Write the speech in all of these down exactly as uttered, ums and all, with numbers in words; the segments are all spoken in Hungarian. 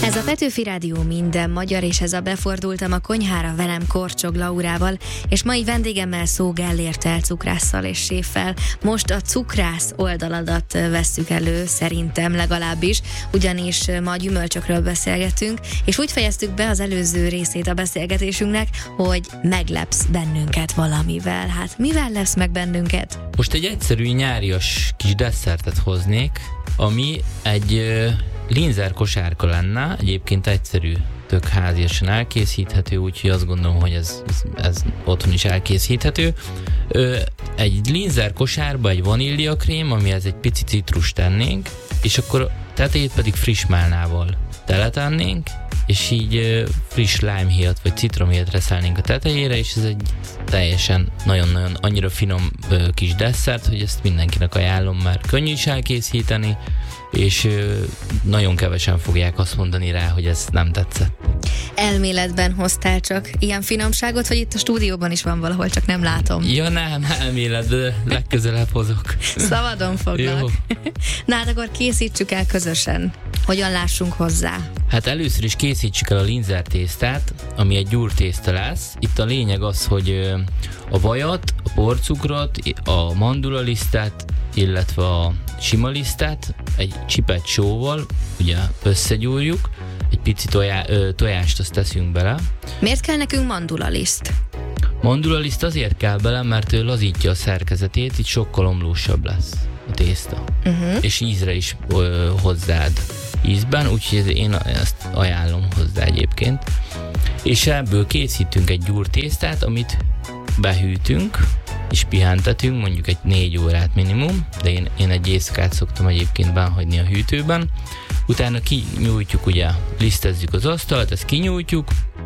Ez a Petőfi Rádió minden magyar, és ez a Befordultam a konyhára velem Korcsog Laurával, és mai vendégemmel Szó Gellérttel, cukrásszal és séffel. Most a cukrász oldaladat vesszük elő, szerintem legalábbis, ugyanis ma a gyümölcsökről beszélgetünk, és úgy fejeztük be az előző részét a beszélgetésünknek, hogy meglepsz bennünket valamivel. Hát mivel lepsz meg bennünket? Most egy egyszerű nyárias kis desszertet hoznék, ami egy linzer kosárka lenne, egyébként egyszerű, tök háziasan elkészíthető, úgyhogy azt gondolom, hogy ez, ez, ez otthon is elkészíthető. Ö, egy linzer kosárba egy vaníliakrém, amihez egy pici citrust tennénk, és akkor tetejét pedig friss málnával teletennénk, és így ö, friss limehéjat vagy citromhéjat reszelnénk a tetejére, és ez egy teljesen nagyon-nagyon annyira finom ö, kis desszert, hogy ezt mindenkinek ajánlom, mert könnyű is elkészíteni, és ö, nagyon kevesen fogják azt mondani rá, hogy ez nem tetszett. Elméletben hoztál csak ilyen finomságot, vagy itt a stúdióban is van valahol, csak nem látom? Ja nem, elméletben legközelebb hozok. Szabadon foglak. Jó. Na hát akkor készítsük el közösen. Hogyan lássunk hozzá? Hát először is készítsük el a linzer tésztát, ami egy gyúrtészta lesz. Itt a lényeg az, hogy a vajat, a porcukrot, a mandulalisztet, illetve a sima lisztet egy csipet sóval ugye összegyúrjuk, egy pici tojá, ö, tojást azt teszünk bele. Miért kell nekünk mandulaliszt? Mandulaliszt azért kell bele, mert ő lazítja a szerkezetét, így sokkal omlósabb lesz a tészta. Uh-huh. És ízre is ö, hozzád ízben, úgyhogy én ezt ajánlom hozzá egyébként. És ebből készítünk egy gyúrtésztát, amit behűtünk, és pihentetünk, mondjuk egy négy órát minimum, de én, én egy éjszakát szoktam egyébként benhagyni a hűtőben. Utána kinyújtjuk, ugye, lisztezzük az asztalt, ezt kinyújtjuk,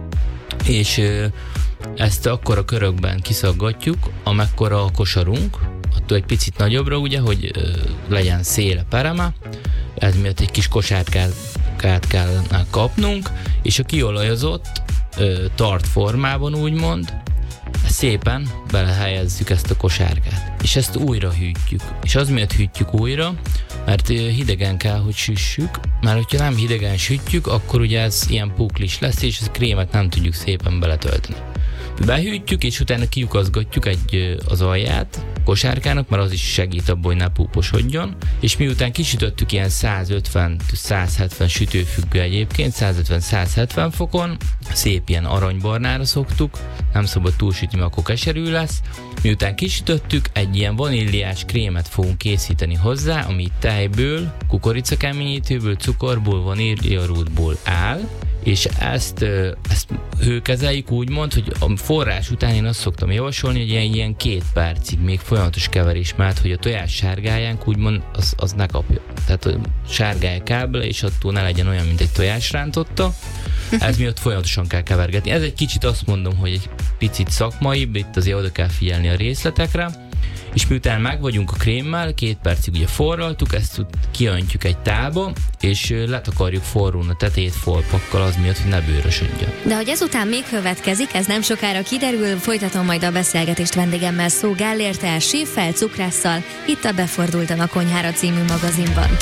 és ö, ezt akkor a körökben kiszaggatjuk, amekkora a kosarunk, attól egy picit nagyobbra, ugye, hogy ö, legyen széle, pereme, ez miatt egy kis kosárkát kell kapnunk, és a kiolajozott ö, tart formában, úgymond, szépen belehelyezzük ezt a kosárkát, és ezt újra hűtjük. És az miatt hűtjük újra, mert hidegen kell, hogy süssük, mert hogyha nem hidegen sütjük, akkor ugye ez ilyen puklis lesz, és ez krémet nem tudjuk szépen beletölteni. Behűtjük, és utána kiukaszgatjuk egy, az alját a kosárkának, mert az is segít abban, hogy ne púposodjon, és miután kisütöttük ilyen száz ötven száz hetven sütőfüggő egyébként, száz ötven száz hetven fokon, szép ilyen aranybarnára szoktuk, nem szabad túlsütni, mert akkor keserű lesz. Miután kisütöttük, egy ilyen vaníliás krémet fogunk készíteni hozzá, ami tejből, kukoricakeményítőből, cukorból, vaníliarútból áll, és ezt, ezt hőkezeljük úgymond, hogy a forrás után én azt szoktam javasolni, hogy ilyen, ilyen két percig még folyamatos keverés, mert hogy a tojás sárgájánk úgymond az, az ne kapja. Tehát sárgálja kell bele, és attól ne legyen olyan, mint egy tojásrántotta. Ez miatt folyamatosan kell kevergetni. Ez egy kicsit azt mondom, hogy egy picit szakmaibb, itt azért oda kell figyelni a részletekre. És miután meg vagyunk a krémmel, két percig ugye forraltuk, ezt kiöntjük egy tálba, és letakarjuk forrón a tetejét folpakkal, az miatt, hogy ne bőrösödjön. De hogy ezután még következik, ez nem sokára kiderül, folytatom majd a beszélgetést vendégemmel, Szó Gellérttel, séffel, cukrásszal, itt a Befordultam a konyhára című magazinban.